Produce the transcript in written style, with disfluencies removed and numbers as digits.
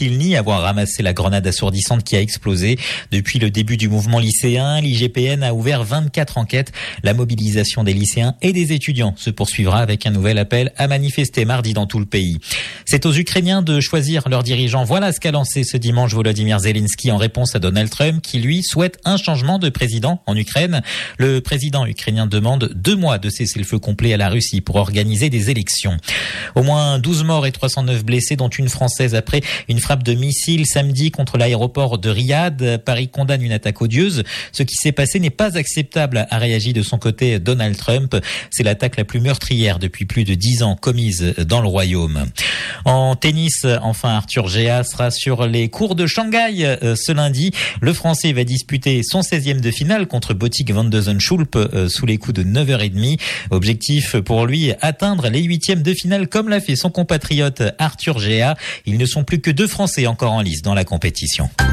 il nie avoir ramassé la grenade assourdissante qui a explosé. Depuis le début du mouvement lycéen, l'IGPN a ouvert 24 enquêtes. La mobilisation des lycéens et des étudiants se poursuivra avec un nouvel appel à manifester mardi dans tout le pays. C'est aux Ukrainiens de choisir leurs dirigeants. Voilà ce qu'a lancé ce dimanche Volodymyr Zelensky en réponse à Donald Trump qui, lui, souhaite un changement de président en Ukraine. Le président ukrainien demande 2 mois de cessez-le-feu complet à la Russie pour organiser des élections. Au moins 12 morts et 309 blessés, dont une Française après une frappe de missile samedi contre l'aéroport de Riyad. Paris condamne une attaque odieuse. Ce qui s'est passé n'est pas acceptable, a réagi de son côté Donald Trump. C'est l'attaque la plus meurtrière depuis plus de 10 ans commise dans le royaume. En tennis, enfin, Arthur Gea sera sur les cours de Shanghai ce lundi. Le Français va disputer son 16e de finale contre Botic van de Zandschulp sous les coups de 9h30. Objectif pour lui, atteindre les 8e de finale comme l'a fait son compatriote Arthur Gea. Ils ne sont plus que 2 Français encore en lice dans la compétition.